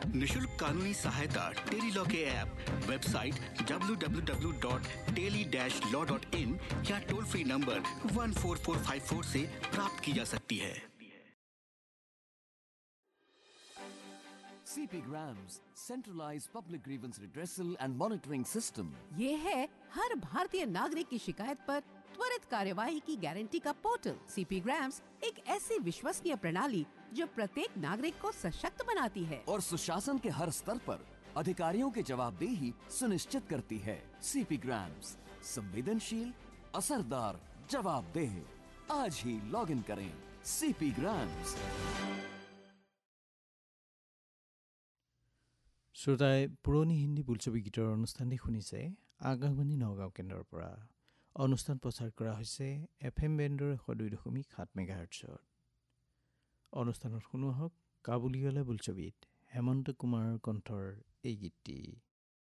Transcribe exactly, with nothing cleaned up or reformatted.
निशुल्क कानूनी सहायता टेली लॉ के app, website W W W dot tele dash law dot in या toll free number one four four five four से प्राप्त की जा सकती है। C P Grams, centralized public grievance redressal and monitoring system. ये है हर भारतीय नागरिक की शिकायत पर त्वरित कार्यवाही की गारंटी का पोर्टल। C P Grams एक ऐसी विश्वसनीय प्रणाली जो प्रत्येक नागरिक को सशक्त बनाती है और सुशासन के हर स्तर पर अधिकारियों की जवाबदेही सुनिश्चित करती है। C P Grams, संवेदनशील, असरदार, जवाबदेह। आज ही लॉग इन करें C P Grams। শ্ৰোতাই পুৰণি হিন্দী বোলছবি গীতৰ অনুষ্ঠানটি শুনিছে আকাশবাণী নগাঁও কেন্দ্ৰৰ পৰা। অনুষ্ঠান প্ৰচাৰ কৰা হৈছে এফ এম বেণ্ডৰ এশ দুই দশমিক সাত মেগাহাৰ্টছত। অনুষ্ঠানত শুনোৱা হওক কাবুলিৱালা বোলছবিত হেমন্ত কুমাৰৰ কণ্ঠৰ এই গীতটি।